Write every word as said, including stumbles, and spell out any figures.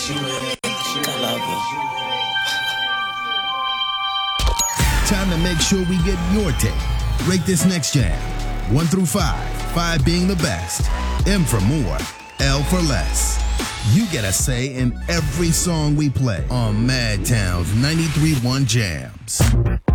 I love you. Time to make sure we get your take. Rate this next jam. One through five. Five being the best. M for more. L for less. You get a say in every song we play on Madtown's ninety-three point one Jams.